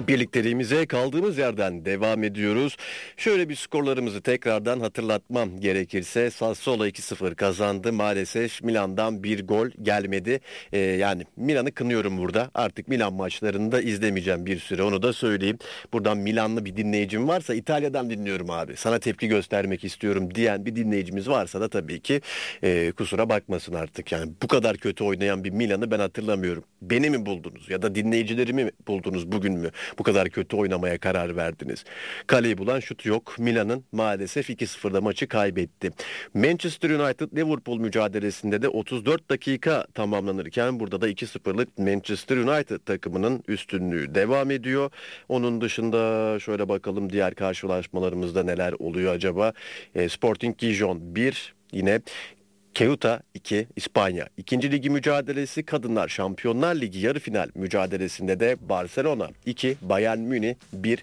Birlikteliğimize kaldığımız yerden devam ediyoruz. Şöyle bir skorlarımızı tekrardan hatırlatmam gerekirse Sassuolo 2-0 kazandı. Maalesef Milan'dan bir gol gelmedi. Yani Milan'ı kınıyorum burada. Artık Milan maçlarını da izlemeyeceğim bir süre, onu da söyleyeyim. Buradan Milanlı bir dinleyicim varsa, İtalya'dan dinliyorum abi, sana tepki göstermek istiyorum diyen bir dinleyicimiz varsa da tabii ki kusura bakmasın artık. Yani bu kadar kötü oynayan bir Milan'ı ben hatırlamıyorum. Beni mi buldunuz ya da dinleyicilerimi mi buldunuz bugün mü? Bu kadar kötü oynamaya karar verdiniz. Kaleyi bulan şut yok. Milan'ın maalesef 2-0'da maçı kaybetti. Manchester United Liverpool mücadelesinde de 34 dakika tamamlanırken burada da 2-0'lık Manchester United takımının üstünlüğü devam ediyor. Onun dışında şöyle bakalım diğer karşılaşmalarımızda neler oluyor acaba? Sporting Gijon 1, yine Ceuta 2, İspanya. İkinci ligi mücadelesi, Kadınlar Şampiyonlar Ligi yarı final mücadelesinde de Barcelona 2, Bayern Münih 1.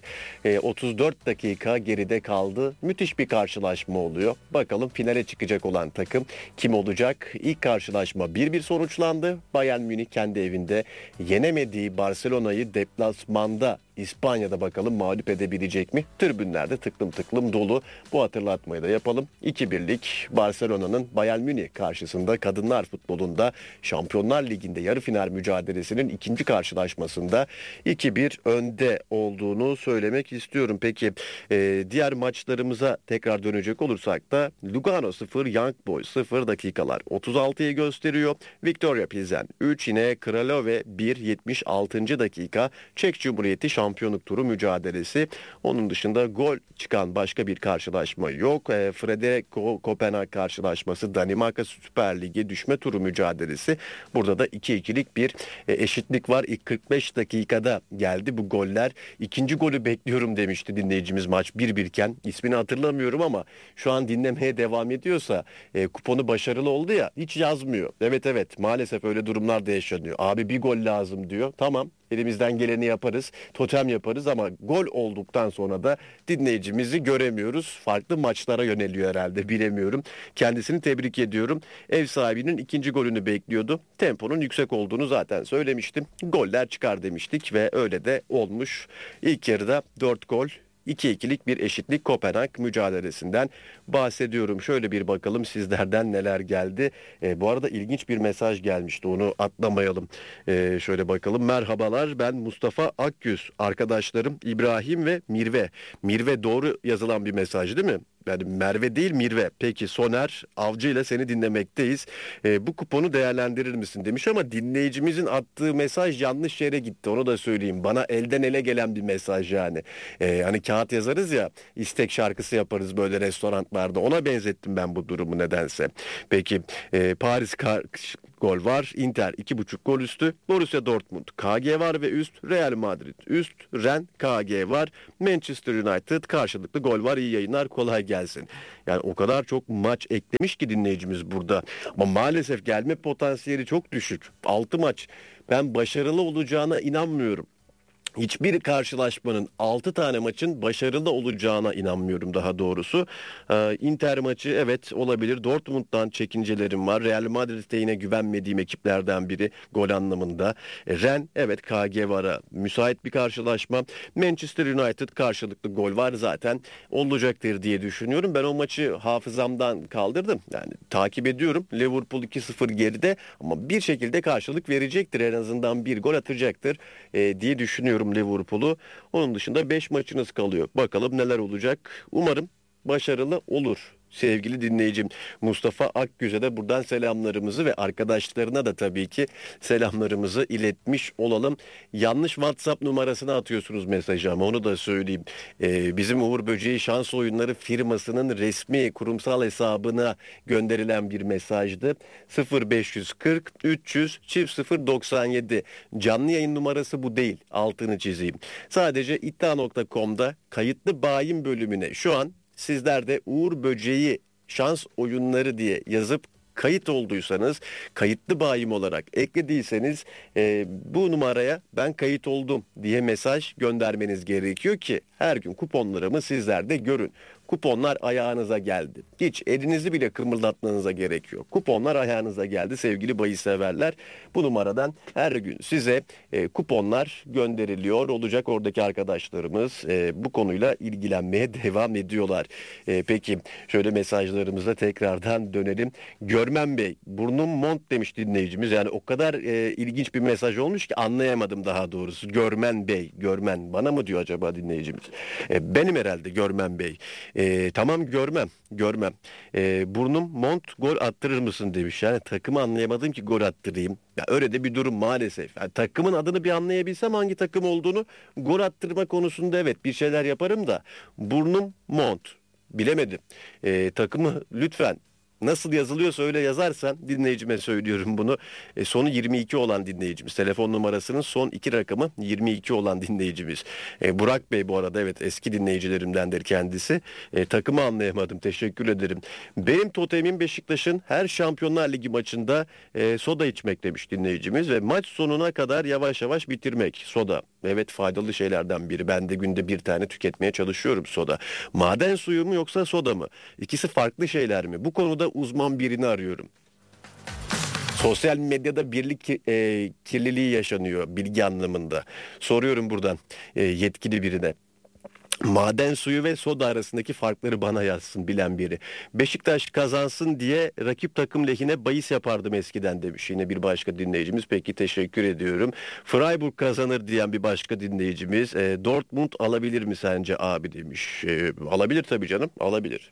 34 dakika geride kaldı. Müthiş bir karşılaşma oluyor. Bakalım finale çıkacak olan takım kim olacak? İlk karşılaşma 1-1 sonuçlandı. Bayern Münih kendi evinde yenemediği Barcelona'yı deplasmanda İspanya'da bakalım mağlup edebilecek mi? Tribünlerde tıklım tıklım dolu. Bu hatırlatmayı da yapalım. 2-1'lik Barcelona'nın Bayern Münih karşısında kadınlar futbolunda Şampiyonlar Ligi'nde yarı final mücadelesinin ikinci karşılaşmasında 2-1 önde olduğunu söylemek istiyorum. Peki diğer maçlarımıza tekrar dönecek olursak da Lugano 0, Young Boys 0, dakikalar 36'yı gösteriyor. Victoria Pilsen 3, yine Kralove 1, 76. dakika. Çek Cumhuriyeti şampiyonluk turu mücadelesi. Onun dışında gol çıkan başka bir karşılaşma yok. Frederico Kopenhag karşılaşması, Danimarka Süper Ligi düşme turu mücadelesi. Burada da 2-2'lik bir eşitlik var. İlk 45 dakikada geldi bu goller. İkinci golü bekliyorum demişti dinleyicimiz maç 1-1 iken. İsmini hatırlamıyorum ama şu an dinlemeye devam ediyorsa kuponu başarılı oldu ya, hiç yazmıyor. Evet, maalesef öyle durumlar da yaşanıyor. Abi bir gol lazım diyor. Tamam, elimizden geleni yaparız, totem yaparız ama gol olduktan sonra da dinleyicimizi göremiyoruz. Farklı maçlara yöneliyor herhalde, bilemiyorum. Kendisini tebrik ediyorum. Ev sahibinin ikinci golünü bekliyordu. Temponun yüksek olduğunu zaten söylemiştim. Goller çıkar demiştik ve öyle de olmuş. İlk yarıda 4 gol, 2-2'lik bir eşitlik Kopenhag mücadelesinden bahsediyorum. Şöyle bir bakalım sizlerden neler geldi. Bu arada ilginç bir mesaj gelmişti, onu atlamayalım. Şöyle bakalım. Merhabalar, ben Mustafa Akgüz. Arkadaşlarım İbrahim ve Mirve. Mirve doğru yazılan bir mesaj değil mi? Yani Merve değil, Mirve. Peki Soner Avcı ile seni dinlemekteyiz. Bu kuponu değerlendirir misin demiş ama dinleyicimizin attığı mesaj yanlış yere gitti. Onu da söyleyeyim. Bana elden ele gelen bir mesaj yani. Hani kağıt yazarız ya, istek şarkısı yaparız böyle restoranlarda. Ona benzettim ben bu durumu nedense. Peki Paris gol var. Inter 2,5 gol üstü. Borussia Dortmund KG var ve üst. Real Madrid üst. Ren KG var. Manchester United karşılıklı gol var. İyi yayınlar, kolay gelsin. Yani o kadar çok maç eklemiş ki dinleyicimiz burada. Ama maalesef gelme potansiyeli çok düşük. 6 maç. Ben başarılı olacağına inanmıyorum. Hiçbir karşılaşmanın 6 tane maçın başarılı olacağına inanmıyorum daha doğrusu. Inter maçı evet olabilir. Dortmund'dan çekincelerim var. Real Madrid'de yine güvenmediğim ekiplerden biri gol anlamında. Ren evet KG var'a müsait bir karşılaşma. Manchester United karşılıklı gol var zaten olacaktır diye düşünüyorum. Ben o maçı hafızamdan kaldırdım. Yani takip ediyorum. Liverpool 2-0 geride ama bir şekilde karşılık verecektir. En azından bir gol atacaktır diye düşünüyorum Liverpool'u. Onun dışında 5 maçınız kalıyor. Bakalım neler olacak. Umarım başarılı olur. Sevgili dinleyicim Mustafa Akgüz'e de buradan selamlarımızı ve arkadaşlarına da tabii ki selamlarımızı iletmiş olalım. Yanlış WhatsApp numarasına atıyorsunuz mesajı ama onu da söyleyeyim. Bizim Uğur Böceği Şans Oyunları firmasının resmi kurumsal hesabına gönderilen bir mesajdı. 0540 300 097. Canlı yayın numarası bu değil. Altını çizeyim. Sadece iddia.com'da kayıtlı bayin bölümüne şu an sizler de Uğur Böceği Şans Oyunları diye yazıp kayıt olduysanız, kayıtlı bayim olarak eklediyseniz bu numaraya ben kayıt oldum diye mesaj göndermeniz gerekiyor ki her gün kuponlarımı sizler de görün. Kuponlar ayağınıza geldi. Hiç elinizi bile kımıldatmanıza gerek yok. Kuponlar ayağınıza geldi sevgili bahis severler. Bu numaradan her gün size kuponlar gönderiliyor olacak. Oradaki arkadaşlarımız bu konuyla ilgilenmeye devam ediyorlar. Peki şöyle mesajlarımıza tekrardan dönelim. Görmem Bey, burnum mont demiş dinleyicimiz. Yani o kadar ilginç bir mesaj olmuş ki anlayamadım daha doğrusu. Görmen Bey, görmen. Bana mı diyor acaba dinleyicimiz? Benim herhalde Görmen Bey. Tamam görmem. Burnum mont, gol attırır mısın demiş. Yani takımı anlayamadım ki gol attırayım. Ya öyle de bir durum maalesef. Yani takımın adını bir anlayabilsem hangi takım olduğunu, gol attırma konusunda evet bir şeyler yaparım da burnum mont. Bilemedim. Takımı lütfen nasıl yazılıyorsa öyle yazarsan, dinleyicime söylüyorum bunu. Sonu 22 olan dinleyicimiz. Telefon numarasının son 2 rakamı 22 olan dinleyicimiz. Burak Bey bu arada evet eski dinleyicilerimdendir kendisi. Takımı anlayamadım. Teşekkür ederim. Benim totemim Beşiktaş'ın her Şampiyonlar Ligi maçında soda içmek demiş dinleyicimiz ve maç sonuna kadar yavaş yavaş bitirmek. Soda. Evet, faydalı şeylerden biri. Ben de günde bir tane tüketmeye çalışıyorum soda. Maden suyu mu yoksa soda mı? İkisi farklı şeyler mi? Bu konuda uzman birini arıyorum. Sosyal medyada kirliliği yaşanıyor bilgi anlamında. Soruyorum buradan yetkili birine. Maden suyu ve soda arasındaki farkları bana yazsın bilen biri. Beşiktaş kazansın diye rakip takım lehine bahis yapardım eskiden demiş yine bir başka dinleyicimiz. Peki teşekkür ediyorum. Freiburg kazanır diyen bir başka dinleyicimiz. Dortmund alabilir mi sence abi demiş. Alabilir tabii canım, alabilir.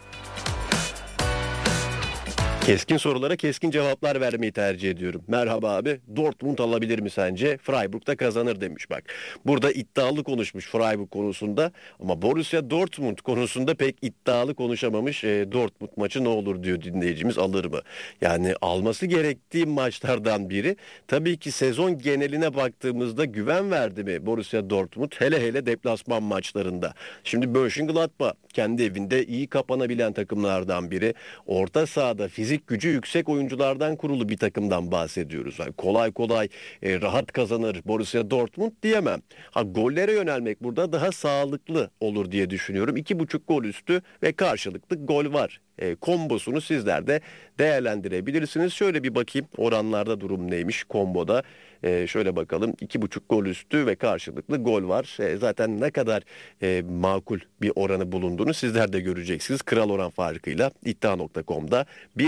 Keskin sorulara keskin cevaplar vermeyi tercih ediyorum. Merhaba abi, Dortmund alabilir mi sence? Freiburg da kazanır demiş bak. Burada iddialı konuşmuş Freiburg konusunda ama Borussia Dortmund konusunda pek iddialı konuşamamış. Dortmund maçı ne olur diyor dinleyicimiz, alır mı? Yani alması gerektiği maçlardan biri. Tabii ki sezon geneline baktığımızda güven verdi mi Borussia Dortmund? Hele deplasman maçlarında. Şimdi Mönchengladbach kendi evinde iyi kapanabilen takımlardan biri. Orta sahada fizik gücü yüksek oyunculardan kurulu bir takımdan bahsediyoruz. Yani kolay rahat kazanır Borussia Dortmund diyemem. Gollere yönelmek burada daha sağlıklı olur diye düşünüyorum. 2,5 gol üstü ve karşılıklı gol var. Kombosunu sizler de değerlendirebilirsiniz. Şöyle bir bakayım oranlarda durum neymiş komboda. Şöyle bakalım, 2,5 gol üstü ve karşılıklı gol var. Zaten ne kadar makul bir oranı bulunduğunu sizler de göreceksiniz. Kral oran farkıyla iddia.com'da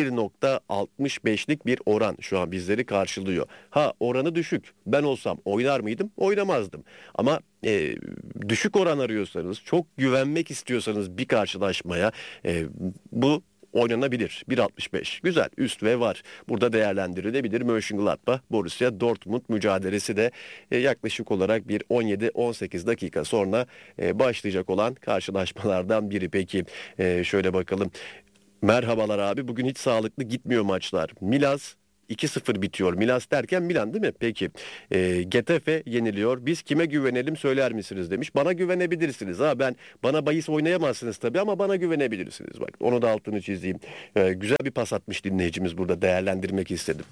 1,65'lik bir oran şu an bizleri karşılıyor. Oranı düşük. Ben olsam oynar mıydım? Oynamazdım. Ama düşük oran arıyorsanız, çok güvenmek istiyorsanız bir karşılaşmaya bu oynanabilir. 1,65. Güzel. Üst ve var. Burada değerlendirilebilir. Mönchengladbach, Borussia Dortmund mücadelesi de yaklaşık olarak bir 17-18 dakika sonra başlayacak olan karşılaşmalardan biri. Peki şöyle bakalım. Merhabalar abi. Bugün hiç sağlıklı gitmiyor maçlar. Milas 2-0 bitiyor. Milas derken Milan değil mi? Peki. Getafe yeniliyor. Biz kime güvenelim söyler misiniz demiş. Bana güvenebilirsiniz. Bana bahis oynayamazsınız tabii ama bana güvenebilirsiniz. Bak onu da altını çizeyim. Güzel bir pas atmış dinleyicimiz, burada değerlendirmek istedim.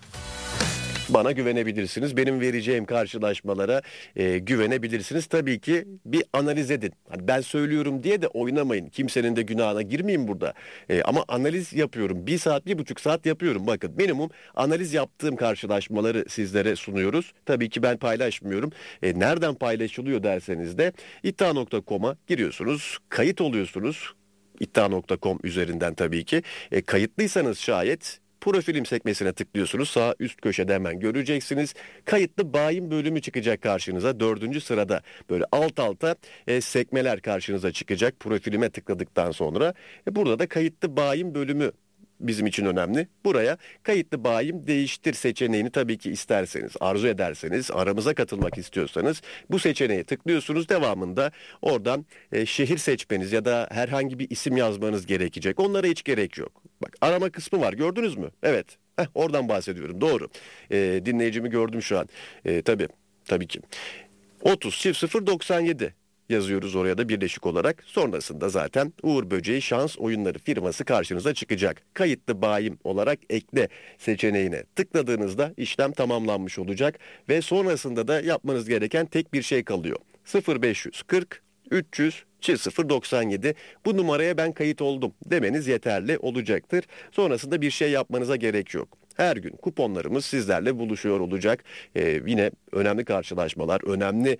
Bana güvenebilirsiniz. Benim vereceğim karşılaşmalara güvenebilirsiniz. Tabii ki bir analiz edin. Hani ben söylüyorum diye de oynamayın. Kimsenin de günahına girmeyeyim burada. Ama analiz yapıyorum. 1 saat, 1,5 saat yapıyorum. Bakın minimum analiz yaptığım karşılaşmaları sizlere sunuyoruz. Tabii ki ben paylaşmıyorum. Nereden paylaşılıyor derseniz de iddia.com'a giriyorsunuz. Kayıt oluyorsunuz. iddia.com üzerinden tabii ki. Kayıtlıysanız şayet profilim sekmesine tıklıyorsunuz. Sağ üst köşede hemen göreceksiniz. Kayıtlı bayim bölümü çıkacak karşınıza. 4. sırada böyle alt alta sekmeler karşınıza çıkacak. Profilime tıkladıktan sonra. Burada da kayıtlı bayim bölümü bizim için önemli. Buraya kayıtlı bayim değiştir seçeneğini tabii ki isterseniz, arzu ederseniz, aramıza katılmak istiyorsanız bu seçeneğe tıklıyorsunuz. Devamında oradan şehir seçmeniz ya da herhangi bir isim yazmanız gerekecek. Onlara hiç gerek yok. Bak arama kısmı var, gördünüz mü? Evet. Oradan bahsediyorum. Doğru. Dinleyicimi gördüm şu an. Tabii ki. 30 çift 0 97 yazıyoruz oraya da birleşik olarak. Sonrasında zaten Uğur Böceği Şans Oyunları firması karşınıza çıkacak. Kayıtlı bayim olarak ekle seçeneğine tıkladığınızda işlem tamamlanmış olacak ve sonrasında da yapmanız gereken tek bir şey kalıyor. 0540 300 097. Bu numaraya ben kayıt oldum demeniz yeterli olacaktır. Sonrasında bir şey yapmanıza gerek yok. Her gün kuponlarımız sizlerle buluşuyor olacak. Yine önemli karşılaşmalar, önemli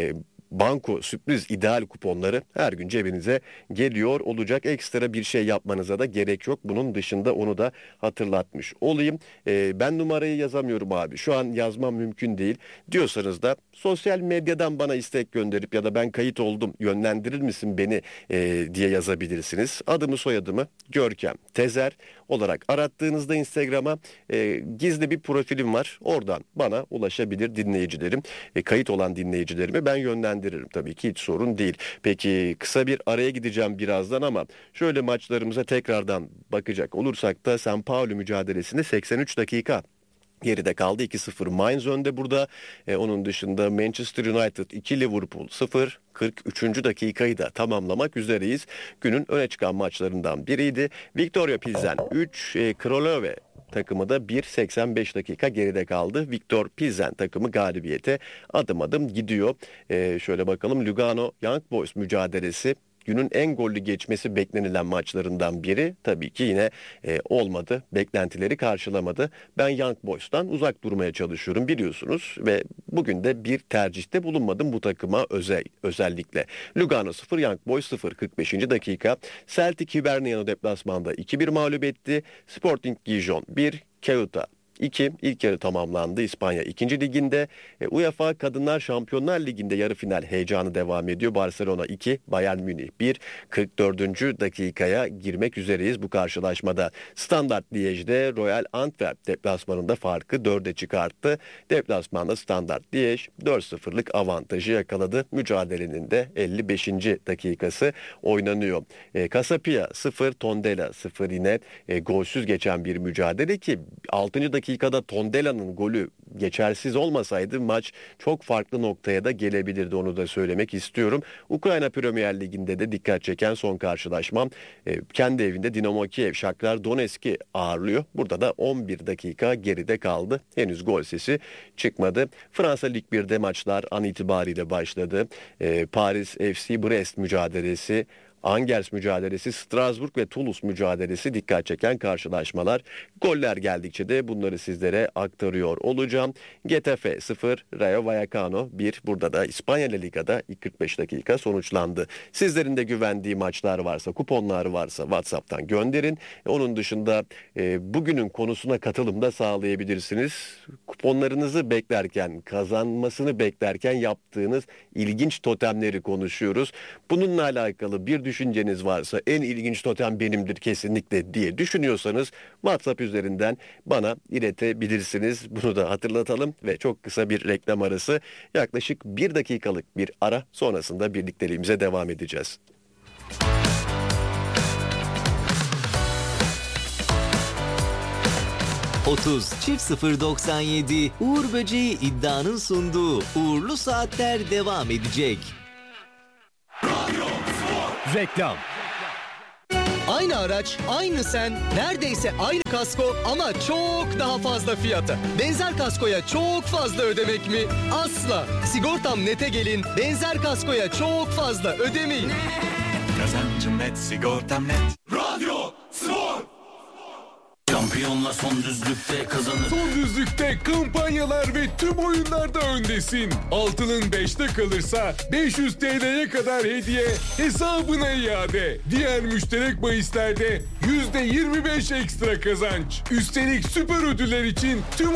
banko sürpriz ideal kuponları her gün cebinize geliyor olacak. Ekstra bir şey yapmanıza da gerek yok. Bunun dışında onu da hatırlatmış olayım. Ben numarayı yazamıyorum abi. Şu an yazmam mümkün değil diyorsanız da sosyal medyadan bana istek gönderip ya da ben kayıt oldum, yönlendirir misin beni diye yazabilirsiniz. Adımı soyadımı Görkem Tezer olarak arattığınızda Instagram'a gizli bir profilim var. Oradan bana ulaşabilir dinleyicilerim. Kayıt olan dinleyicilerimi ben yönlendiririm. Tabii ki hiç sorun değil. Peki kısa bir araya gideceğim birazdan ama şöyle maçlarımıza tekrardan bakacak olursak da São Paulo mücadelesinde 83 dakika geride kaldı. 2-0 Mainz önde burada. Onun dışında Manchester United 2 Liverpool 0. 43. dakikayı da tamamlamak üzereyiz. Günün öne çıkan maçlarından biriydi. Viktoria Pilsen 3, Kralove takımı da 1.85 dakika geride kaldı. Viktor Pilsen takımı galibiyete adım adım gidiyor. Şöyle bakalım, Lugano Young Boys mücadelesi günün en gollü geçmesi beklenilen maçlarından biri. Tabii ki yine olmadı. Beklentileri karşılamadı. Ben Young Boys'tan uzak durmaya çalışıyorum biliyorsunuz ve bugün de bir tercihte bulunmadım bu takıma özellikle. Lugano 0, Young Boys 0. 45. dakika. Celtic Hibernian'ı deplasmanda 2-1 mağlup etti. Sporting Gijon 1, Ceuta 2. İlk yarı tamamlandı İspanya 2. Liginde. UEFA Kadınlar Şampiyonlar Ligi'nde yarı final heyecanı devam ediyor. Barcelona 2, Bayern Münih 1. 44. dakikaya girmek üzereyiz bu karşılaşmada. Standard Liège'de Royal Antwerp deplasmanında farkı 4'e çıkarttı. Deplasmanda Standard Liège 4-0'lık avantajı yakaladı. Mücadelenin de 55. dakikası oynanıyor. Casapia 0, Tondela 0 yine golsüz geçen bir mücadele ki 6. dakikada Tondela'nın golü geçersiz olmasaydı maç çok farklı noktaya da gelebilirdi, onu da söylemek istiyorum. Ukrayna Premier Ligi'nde de dikkat çeken son karşılaşmam kendi evinde Dinamo Kiev Shakhtar Donetsk'i ağırlıyor. Burada da 11 dakika geride kaldı. Henüz gol sesi çıkmadı. Fransa Lig 1'de maçlar an itibariyle başladı. Paris FC Brest mücadelesi, Angers mücadelesi, Strasbourg ve Toulouse mücadelesi dikkat çeken karşılaşmalar. Goller geldikçe de bunları sizlere aktarıyor olacağım. Getafe 0, Rayo Vallecano 1. Burada da İspanya La Liga'da 45 dakika sonuçlandı. Sizlerin de güvendiği maçlar varsa, kuponlar varsa WhatsApp'tan gönderin. Onun dışında bugünün konusuna katılım da sağlayabilirsiniz. Kuponlarınızı beklerken, kazanmasını beklerken yaptığınız ilginç totemleri konuşuyoruz. Bununla alakalı bir düşünceniz varsa, en ilginç totem benimdir kesinlikle diye düşünüyorsanız WhatsApp üzerinden bana iletebilirsiniz. Bunu da hatırlatalım ve çok kısa bir reklam arası, yaklaşık 1 dakikalık bir ara sonrasında birlikteliğimize devam edeceğiz. ...30.097 Uğur Böceği iddianın sunduğu Uğurlu Saatler devam edecek. Reklam. Aynı araç, aynı sen, neredeyse aynı kasko ama çok daha fazla fiyata. Benzer kaskoya çok fazla ödemek mi? Asla. Sigortam Net'e gelin, benzer kaskoya çok fazla ödemeyin. Kazancım net, sigortam net. Radyo Spor. Şampiyonla son düzlükte kazanır. Son düzlükte kampanyalar ve tüm oyunlarda öndesin. Altının 5'te kalırsa 500 TL'ye kadar hediye, hesabına iade. Diğer müşterek bahislerde %25 ekstra kazanç. Üstelik süper ödüller için tüm